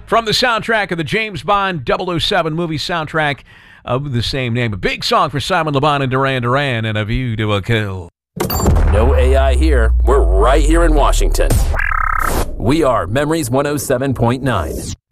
From the soundtrack of the James Bond 007 movie soundtrack of the same name. A big song for Simon Le Bon and Duran Duran, and A View to a Kill. No AI here. We're right here in Washington. We are Memories 107.9.